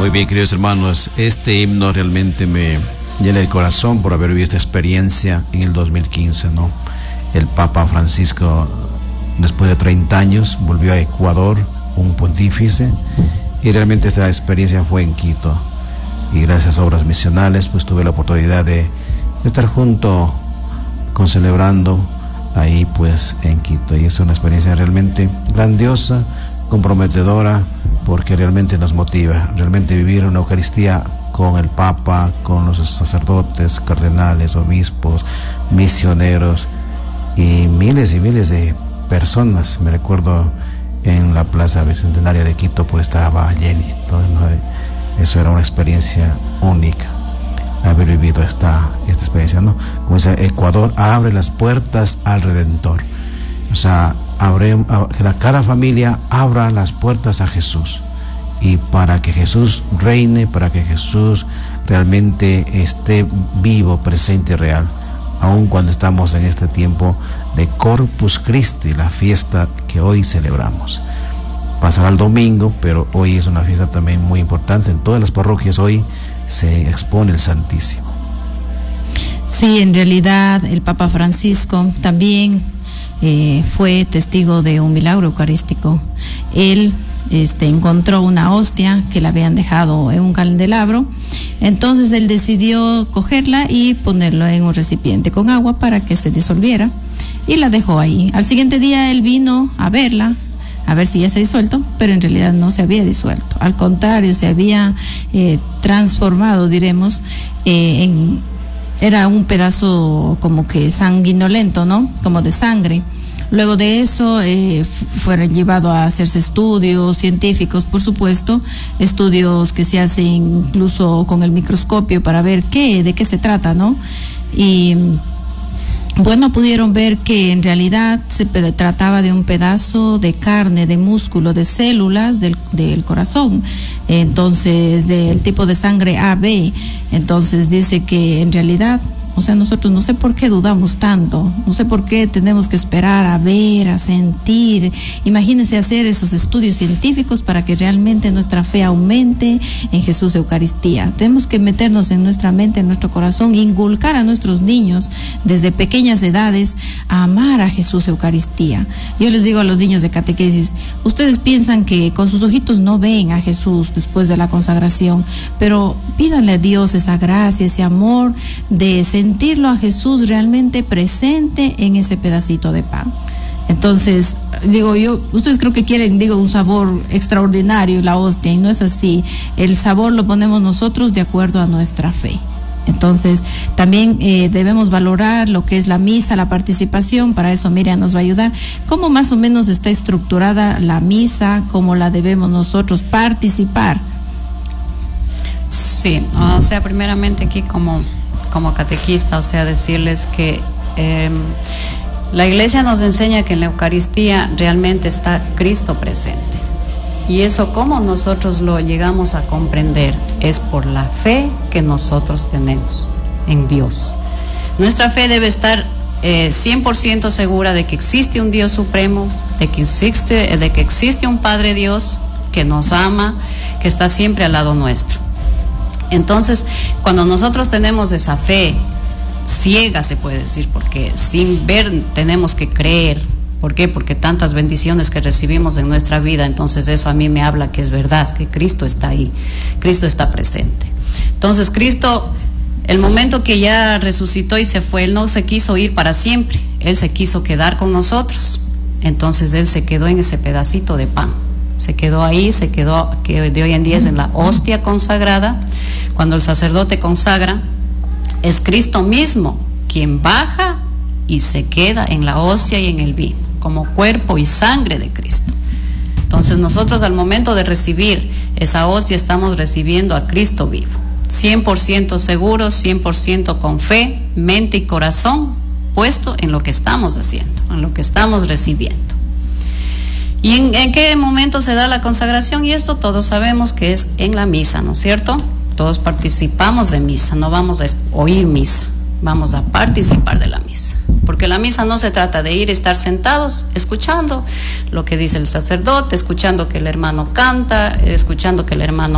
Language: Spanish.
Muy bien, queridos hermanos, este himno realmente me llena el corazón por haber vivido esta experiencia en el 2015, ¿no? El Papa Francisco, después de 30 años, volvió a Ecuador, un pontífice, y realmente esta experiencia fue en Quito. Y gracias a obras misionales, pues tuve la oportunidad de estar junto, celebrando ahí pues en Quito. Y es una experiencia realmente grandiosa, comprometedora, porque realmente nos motiva, realmente vivir una Eucaristía con el Papa, con los sacerdotes, cardenales, obispos, misioneros y miles de personas. Me recuerdo en la Plaza Bicentenaria de Quito, pues estaba lleno, ¿no? Eso era una experiencia única, haber vivido esta experiencia, ¿no? Como dice, Ecuador abre las puertas al Redentor. O sea, que cada familia abra las puertas a Jesús, y para que Jesús reine, para que Jesús realmente esté vivo, presente y real, aun cuando estamos en este tiempo de Corpus Christi, la fiesta que hoy celebramos. Pasará el domingo, pero hoy es una fiesta también muy importante. En todas las parroquias hoy se expone el Santísimo. Sí, en realidad el Papa Francisco también fue testigo de un milagro eucarístico. Él encontró una hostia que la habían dejado en un candelabro, entonces él decidió cogerla y ponerlo en un recipiente con agua para que se disolviera, y la dejó ahí. Al siguiente día él vino a verla, a ver si ya se ha disuelto, pero en realidad no se había disuelto, al contrario, se había transformado, diremos, era un pedazo como que sanguinolento, ¿no? Como de sangre. Luego de eso fueron llevados a hacerse estudios científicos, por supuesto, estudios que se hacen incluso con el microscopio para ver de qué se trata, ¿no? Y bueno, pudieron ver que en realidad se trataba de un pedazo de carne, de músculo, de células del corazón, entonces del tipo de sangre AB. Entonces dice que en realidad, o sea, nosotros no sé por qué dudamos tanto, no sé por qué tenemos que esperar a ver, a sentir. Imagínense hacer esos estudios científicos para que realmente nuestra fe aumente en Jesús Eucaristía. Tenemos que meternos en nuestra mente, en nuestro corazón, inculcar a nuestros niños desde pequeñas edades a amar a Jesús Eucaristía. Yo les digo a los niños de catequesis, ustedes piensan que con sus ojitos no ven a Jesús después de la consagración, pero pídanle a Dios esa gracia, ese amor de sentirlo a Jesús realmente presente en ese pedacito de pan. Entonces, digo yo, ustedes creo que quieren, un sabor extraordinario, la hostia, y no es así. El sabor lo ponemos nosotros de acuerdo a nuestra fe. Entonces, también debemos valorar lo que es la misa, la participación. Para eso Miriam nos va a ayudar. ¿Cómo más o menos está estructurada la misa? ¿Cómo la debemos nosotros participar? Sí, o sea, primeramente aquí como catequista, o sea, decirles que la Iglesia nos enseña que en la Eucaristía realmente está Cristo presente. Y eso, ¿cómo nosotros lo llegamos a comprender? Es por la fe que nosotros tenemos en Dios. Nuestra fe debe estar 100% segura de que existe un Dios supremo, de que existe un Padre Dios que nos ama, que está siempre al lado nuestro. Entonces, cuando nosotros tenemos esa fe ciega, se puede decir, porque sin ver tenemos que creer. ¿Por qué? Porque tantas bendiciones que recibimos en nuestra vida, entonces eso a mí me habla que es verdad, que Cristo está ahí, Cristo está presente. Entonces Cristo, el momento que ya resucitó y se fue, Él no se quiso ir para siempre, Él se quiso quedar con nosotros. Entonces Él se quedó en ese pedacito de pan. Se quedó ahí, que de hoy en día es en la hostia consagrada. Cuando el sacerdote consagra, es Cristo mismo quien baja y se queda en la hostia y en el vino, como cuerpo y sangre de Cristo. Entonces nosotros al momento de recibir esa hostia estamos recibiendo a Cristo vivo, 100% seguros, 100% con fe, mente y corazón puesto en lo que estamos haciendo, en lo que estamos recibiendo. ¿Y en qué momento se da la consagración? Y esto todos sabemos que es en la misa, ¿no es cierto? Todos participamos de misa, no vamos a oír misa, vamos a participar de la misa. Porque la misa no se trata de ir y estar sentados escuchando lo que dice el sacerdote, escuchando que el hermano canta, escuchando que el hermano